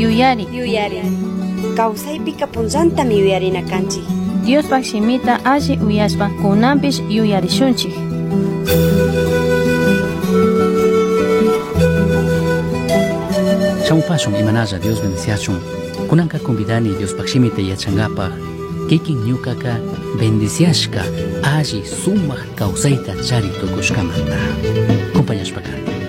Yuyari. Kawsaypika punllantami yuyarina kanchik. Diospak shimita alli uyashpa kunanpish yuyarishunchik. Shampashun imanalla Dios bendiciachun. Kunanka convidani Diospak shimita yachangapaj. Kikin ñukaka bendiciashka alli sumaq kawsayta chari tukushkamanta. Acompañashpaka.